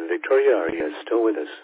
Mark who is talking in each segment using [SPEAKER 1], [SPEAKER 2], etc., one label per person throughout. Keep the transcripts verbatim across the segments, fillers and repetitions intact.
[SPEAKER 1] Victoria, are you still with us?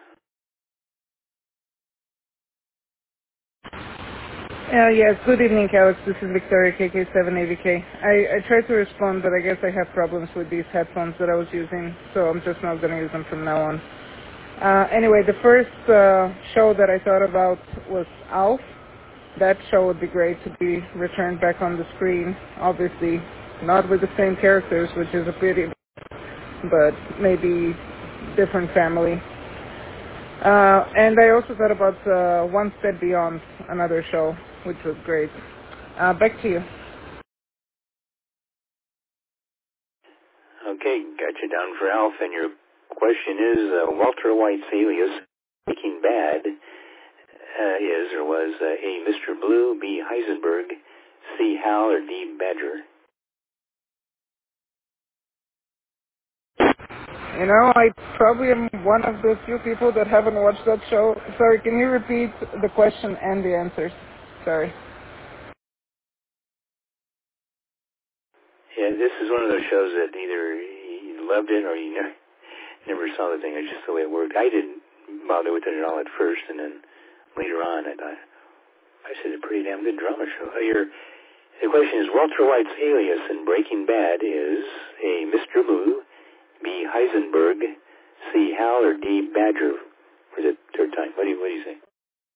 [SPEAKER 2] Uh, yes, good evening, Alex. This is Victoria, K K seven A V K. I, I tried to respond, but I guess I have problems with these headphones that I was using, so I'm just not going to use them from now on. Uh, anyway, the first uh, show that I thought about was Alf. That show would be great to be returned back on the screen. Obviously, not with the same characters, which is a pity, but maybe different family. Uh, and I also thought about uh, One Step Beyond, another show, which was great. Uh, back to you.
[SPEAKER 1] Okay, got you down for Alf, and your question is, uh, Walter White's alias, Breaking Bad, uh, is or was uh, A. Mister Blue, B. Heisenberg, C. Hal, or D. Badger?
[SPEAKER 2] You know, I probably am one of the few people that haven't watched that show. Sorry, can you repeat the question and the answers? Sorry.
[SPEAKER 1] Yeah, this is one of those shows that either you loved it or you never, never saw the thing. It's just the way it worked. I didn't bother with it at all at first, and then later on I thought, I said, it's a pretty damn good drama show. Uh, your, the question is, Walter White's alias in Breaking Bad is A. Mister Blue, B. Heisenberg, C. Hal, or D. Badger for the third time. What do you, what do you say?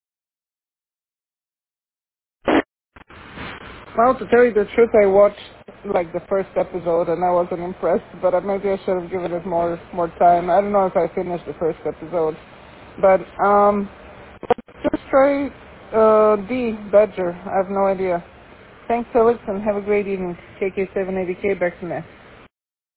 [SPEAKER 2] Well, to tell you the truth, I watched like the first episode and I wasn't impressed, but uh, maybe I should have given it more more time. I don't know if I finished the first episode, but um, just try uh, D. Badger. I have no idea. Thanks, Alex, and have a great evening. K K seven A V K, back to Nest.